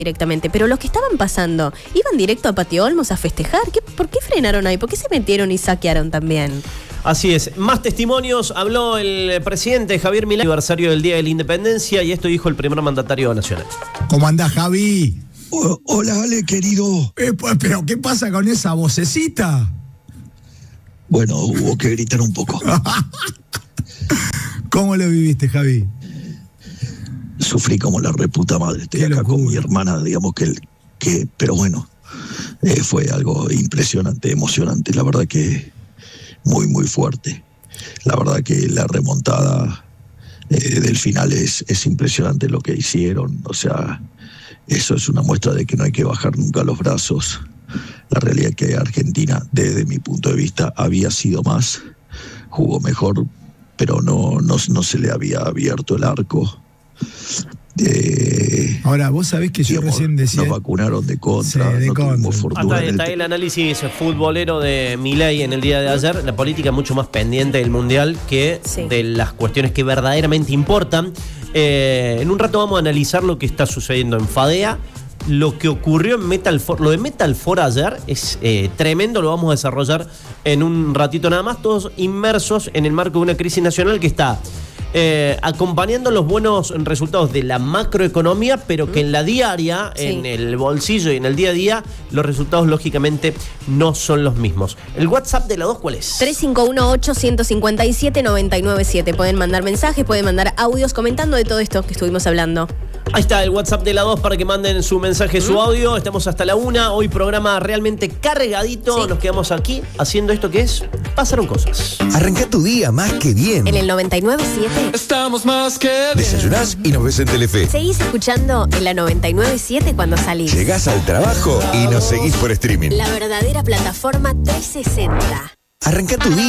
directamente, pero los que estaban pasando, ¿iban directo a Patio Olmos a festejar? ¿Por qué frenaron ahí? ¿Por qué se metieron y saquearon también? Así es. Más testimonios. Habló el presidente Javier Milei, aniversario del Día de la Independencia, y esto dijo el primer mandatario nacional. ¿Cómo andás, Javi? Hola, Ale, querido. Pero ¿qué pasa con esa vocecita? Bueno, hubo que gritar un poco. ¿Cómo lo viviste, Javi? Sufrí como la reputa madre. Estoy acá con mi hermana, digamos pero bueno, fue algo impresionante, emocionante. La verdad que muy, muy fuerte. La verdad que la remontada del final es impresionante lo que hicieron. O sea, eso es una muestra de que no hay que bajar nunca los brazos. La realidad es que Argentina, desde mi punto de vista, había sido más, jugó mejor, pero no se le había abierto el arco. Ahora, vos sabés que yo recién decía... Nos vacunaron de contra, sí, no tuvimos fortuna. Está el análisis futbolero de Milei en el día de ayer. La política mucho más pendiente del Mundial que de las cuestiones que verdaderamente importan. En un rato vamos a analizar lo que está sucediendo en Fadea. Lo que ocurrió en Metalfor, lo de Metalfor ayer es tremendo, lo vamos a desarrollar en un ratito nada más, todos inmersos en el marco de una crisis nacional que está acompañando los buenos resultados de la macroeconomía, pero que en la diaria, en el bolsillo y en el día a día, los resultados lógicamente no son los mismos. ¿El WhatsApp de la 2 cuál es? 351-857-997. Pueden mandar mensajes, pueden mandar audios comentando de todo esto que estuvimos hablando. Ahí está el WhatsApp de la 2 para que manden su mensaje, su audio. Estamos hasta la 1. Hoy programa realmente cargadito. Nos quedamos aquí haciendo esto que es Pasaron Cosas. Arranca tu día más que bien. En el 99.7. Estamos más que bien. Desayunás y nos ves en Telefe. Seguís escuchando en la 99.7 cuando salís. Llegás al trabajo y nos seguís por streaming. La verdadera plataforma 360. Arranca tu día.